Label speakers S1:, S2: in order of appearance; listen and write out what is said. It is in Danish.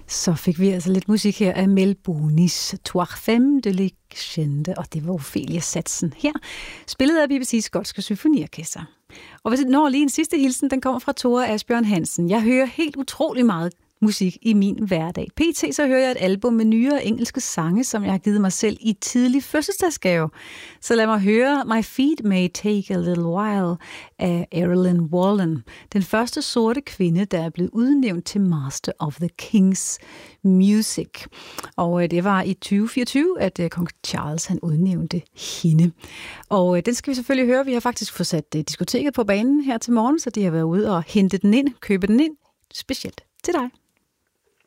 S1: Så fik vi altså lidt musik her af Mel Bonis Trois Femmes de Legende, og det var Ophelia Satsen her, spillet af BBC's Skotske Symfoniorkester. Og hvis når lige en sidste hilsen, den kommer fra Tore Asbjørn Hansen. Jeg hører helt utrolig meget musik i min hverdag. PT så hører jeg et album med nyere engelske sange, som jeg har givet mig selv i tidlig fødselsdagsgave. Så lad mig høre My Feet May Take a Little While af Erilyn Wallen. Den første sorte kvinde, der er blevet udnævnt til Master of the King's Music. Og det var i 2024, at kong Charles han udnævnte hende. Og den skal vi selvfølgelig høre. Vi har faktisk fået sat diskoteket på banen her til morgen, så de har været ude og hente den ind, købe den ind, specielt til dig.